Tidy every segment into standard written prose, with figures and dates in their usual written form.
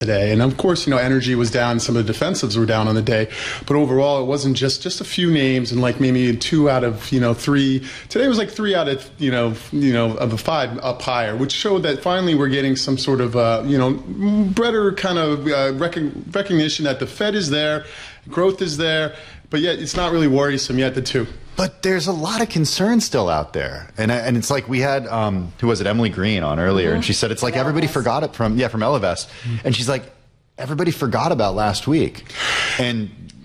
today. And of course, energy was down, some of the defensives were down on the day, but overall it wasn't just a few names and like maybe 2 out of, 3. Today was like 3 out of, of the 5 up higher, which showed that finally we're getting some sort of, better kind of recognition that the Fed is there, growth is there, but yet it's not really worrisome yet, the two. But there's a lot of concern still out there. And it's like we had, who was it, Emily Green on earlier, and she said it's like everybody forgot it from Ellevest. And she's like, everybody forgot about last week. And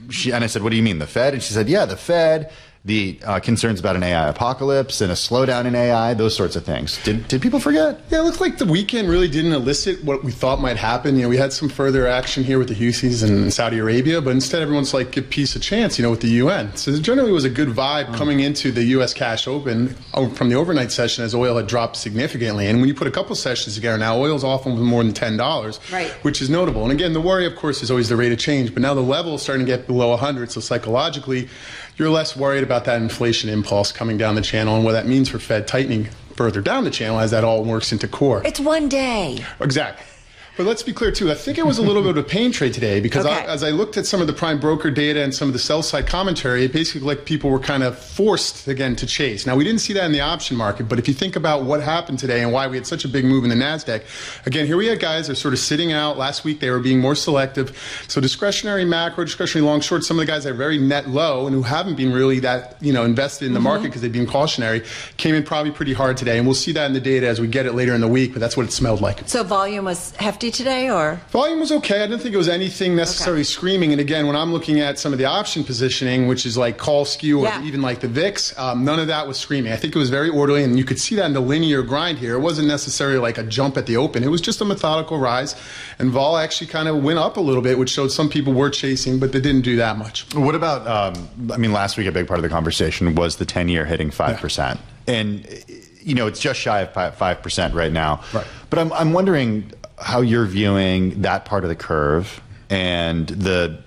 I said, what do you mean, the Fed? And she said, yeah, the Fed, the concerns about an AI apocalypse and a slowdown in AI, those sorts of things. Did people forget? Yeah, it looked like the weekend really didn't elicit what we thought might happen. We had some further action here with the Houthis in Saudi Arabia, but instead everyone's like, give peace a chance, with the UN. So there generally was a good vibe coming into the U.S. cash open from the overnight session as oil had dropped significantly. And when you put a couple sessions together now, oil's often more than $10, right, which is notable. And again, the worry, of course, is always the rate of change, but now the level is starting to get below 100, so psychologically, you're less worried about that inflation impulse coming down the channel and what that means for Fed tightening further down the channel as that all works into core. It's one day. Exactly. But let's be clear, too. I think it was a little bit of a pain trade today because as I looked at some of the prime broker data and some of the sell-side commentary, it basically looked like people were kind of forced, again, to chase. Now, we didn't see that in the option market, but if you think about what happened today and why we had such a big move in the NASDAQ, again, here we had guys that are sort of sitting out. Last week, they were being more selective. So discretionary macro, discretionary long, short, some of the guys that are very net low and who haven't been really that, invested in the market because they've been cautionary, came in probably pretty hard today. And we'll see that in the data as we get it later in the week, but that's what it smelled like. So volume was hefty today, or? Volume was okay. I didn't think it was anything necessarily screaming. And again, when I'm looking at some of the option positioning, which is like call skew or even like the VIX, none of that was screaming. I think it was very orderly, and you could see that in the linear grind here. It wasn't necessarily like a jump at the open. It was just a methodical rise. And vol actually kind of went up a little bit, which showed some people were chasing, but they didn't do that much. What about, last week a big part of the conversation was the 10-year hitting 5%. Yeah. And, it's just shy of 5% right now. Right. But I'm wondering how you're viewing that part of the curve and the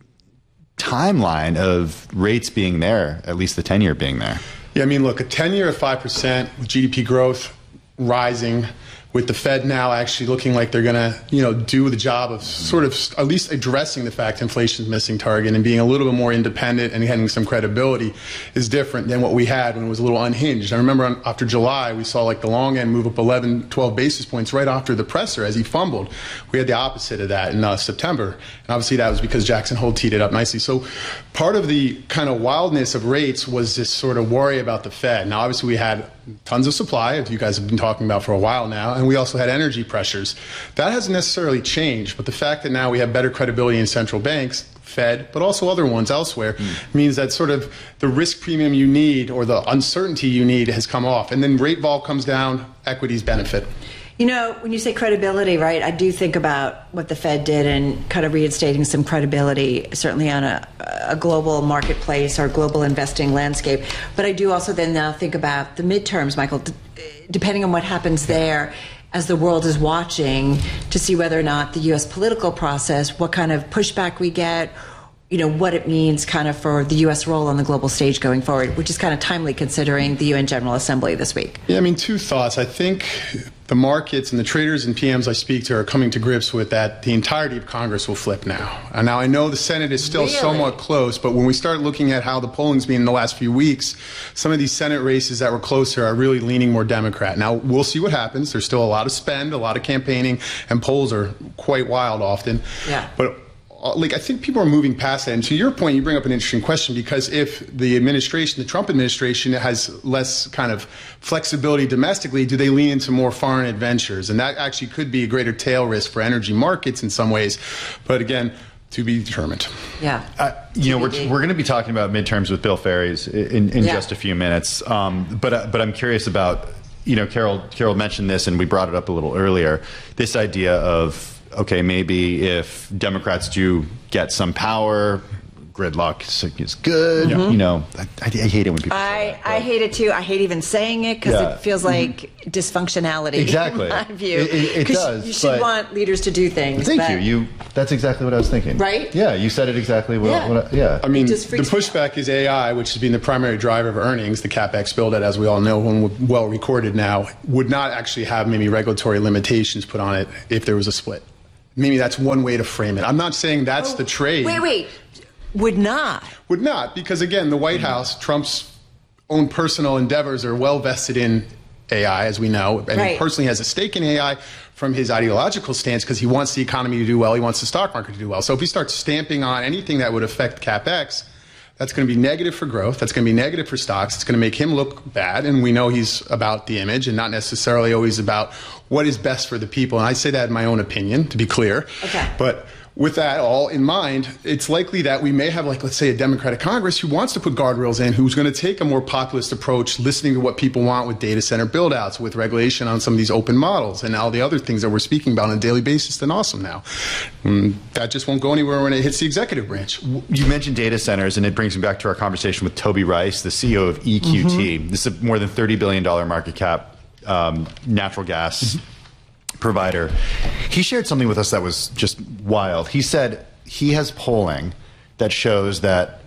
timeline of rates being there, at least the 10-year being there. Yeah, look, a 10-year at 5% with GDP growth rising, with the Fed now actually looking like they're going to, do the job of sort of at least addressing the fact inflation's missing target and being a little bit more independent and having some credibility is different than what we had when it was a little unhinged. I remember after July, we saw like the long end move up 11, 12 basis points right after the presser as he fumbled. We had the opposite of that in September. And obviously that was because Jackson Hole teed it up nicely. So part of the kind of wildness of rates was this sort of worry about the Fed. Now, obviously we had tons of supply, as you guys have been talking about for a while now, and we also had energy pressures. That hasn't necessarily changed, but the fact that now we have better credibility in central banks, Fed, but also other ones elsewhere, means that sort of the risk premium you need or the uncertainty you need has come off. And then rate vol comes down, equities benefit. When you say credibility, right, I do think about what the Fed did and kind of reinstating some credibility, certainly on a global marketplace or global investing landscape. But I do also then now think about the midterms, Michael, depending on what happens there, as the world is watching to see whether or not the U.S. political process, what kind of pushback we get, what it means kind of for the U.S. role on the global stage going forward, which is kind of timely considering the UN General Assembly this week. Yeah, two thoughts. I think the markets and the traders and PMs I speak to are coming to grips with that the entirety of Congress will flip now. And now I know the Senate is still somewhat close, but when we start looking at how the polling's been in the last few weeks, some of these Senate races that were closer are really leaning more Democrat. Now, we'll see what happens. There's still a lot of spend, a lot of campaigning, and polls are quite wild often. Yeah. But I think people are moving past that. And to your point, you bring up an interesting question, because if the administration, the Trump administration, has less kind of flexibility domestically, do they lean into more foreign adventures? And that actually could be a greater tail risk for energy markets in some ways. But again, to be determined. Yeah. We're going to be talking about midterms with Bill Ferries in just a few minutes. But I'm curious about, Carol mentioned this and we brought it up a little earlier, this idea of, okay, maybe if Democrats do get some power, gridlock is good. I hate it when people say that. I hate it too. I hate even saying it because it feels like dysfunctionality. Exactly. In my view. It does. You should want leaders to do things. Thank you. That's exactly what I was thinking. Right? Yeah, you said it exactly. The pushback is AI, which has been the primary driver of earnings. The CapEx build, as we all know, when well recorded now, would not actually have maybe regulatory limitations put on it if there was a split. Maybe that's one way to frame it. I'm not saying that's the trade. Wait. Would not, because again, the White House, Trump's own personal endeavors are well vested in AI, as we know, and he personally has a stake in AI from his ideological stance because he wants the economy to do well, he wants the stock market to do well. So if he starts stamping on anything that would affect CapEx, that's going to be negative for growth, that's going to be negative for stocks, it's going to make him look bad, and we know he's about the image and not necessarily always about what is best for the people. And I say that in my own opinion, to be clear. Okay. But with that all in mind, it's likely that we may have, like, let's say, a Democratic Congress who wants to put guardrails in, who's going to take a more populist approach, listening to what people want with data center build-outs, with regulation on some of these open models, and all the other things that we're speaking about on a daily basis. Then awesome now. That just won't go anywhere when it hits the executive branch. You mentioned data centers, and it brings me back to our conversation with Toby Rice, the CEO of EQT. This is a more than $30 billion market cap natural gas provider. He shared something with us that was just wild. He said he has polling that shows that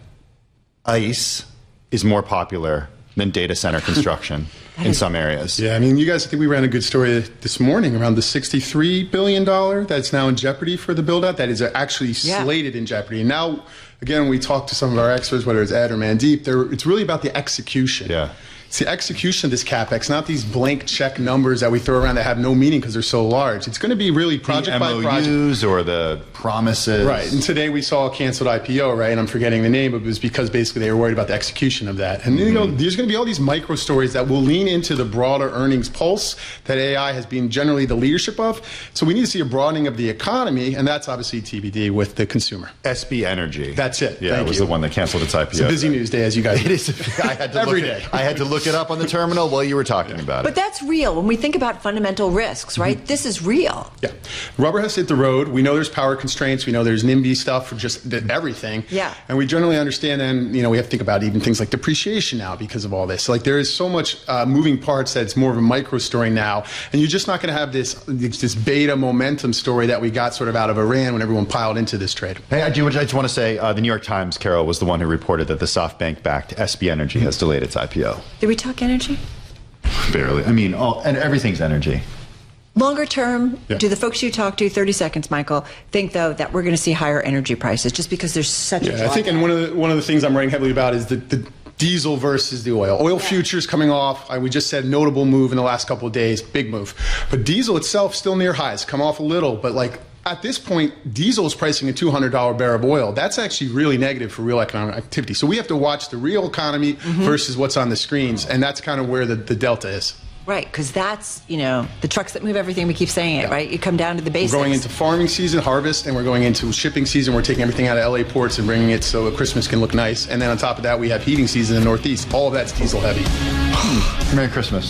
ICE is more popular than data center construction in some areas. Yeah, I mean, you guys, I think we ran a good story this morning around the $63 billion that's now in jeopardy for the build-out, that is actually slated in jeopardy. And now, again, when we talk to some of our experts, whether it's Ed or Mandeep, it's really about the execution. Yeah. It's the execution of this CapEx, not these blank check numbers that we throw around that have no meaning because they're so large. It's going to be really project by project. The MOUs or the promises. Right. And today we saw a canceled IPO, right? And I'm forgetting the name, but it was because basically they were worried about the execution of that. And, you know, there's going to be all these micro stories that will lean into the broader earnings pulse that AI has been generally the leadership of. So we need to see a broadening of the economy, and that's obviously TBD with the consumer. SB Energy. That's it. Yeah, it was the one that canceled its IPO. It's a busy news day, as you guys know. It is. I had to Every day. I had to look it up on the terminal while you were talking about it. But that's real. When we think about fundamental risks, right? This is real. Yeah. Rubber has hit the road. We know there's power constraints. We know there's NIMBY stuff for just everything. Yeah. And we generally understand, and, you know, we have to think about even things like depreciation now because of all this. Like, there is so much moving parts that it's more of a micro story now. And you're just not going to have this beta momentum story that we got sort of out of Iran when everyone piled into this trade. Hey, I just want to say the New York Times, Carol, was the one who reported that the SoftBank-backed SB Energy has delayed its IPO. Did we talk energy? Barely. I mean, and everything's energy. Longer term, do the folks you talk to, 30 seconds, Michael, think, though, that we're going to see higher energy prices just because there's such a I think, and one of the things I'm writing heavily about is the diesel versus the oil. Oil futures coming off. We just said notable move in the last couple of days, big move. But diesel itself still near highs, come off a little, but like at this point, diesel is pricing a $200 barrel of oil. That's actually really negative for real economic activity. So we have to watch the real economy versus what's on the screens, and that's kind of where the delta is. Right, because that's, you know, the trucks that move everything, we keep saying it, right? You come down to the basics. We're going into farming season, harvest, and we're going into shipping season. We're taking everything out of LA ports and bringing it so Christmas can look nice. And then on top of that, we have heating season in the Northeast. All of that's diesel heavy. Merry Christmas.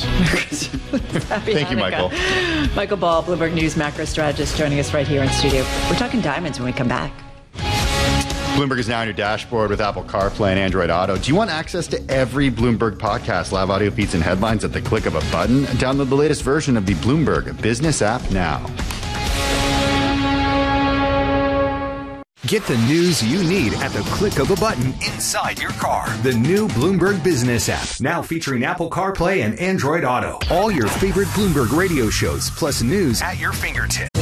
Thank you, Michael. Michael Ball, Bloomberg News macro strategist, joining us right here in studio. We're talking diamonds when we come back. Bloomberg is now on your dashboard with Apple CarPlay and Android Auto. Do you want access to every Bloomberg podcast, live audio feeds, and headlines at the click of a button? Download the latest version of the Bloomberg Business app now. Get the news you need at the click of a button inside your car. The new Bloomberg Business app, now featuring Apple CarPlay and Android Auto. All your favorite Bloomberg radio shows, plus news at your fingertips.